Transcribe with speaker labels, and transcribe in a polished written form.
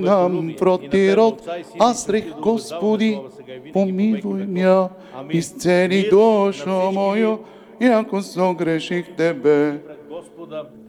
Speaker 1: нам протирот, аз рех, Господи, помилуй мя, изцели душу мою, яко согреших Тебе.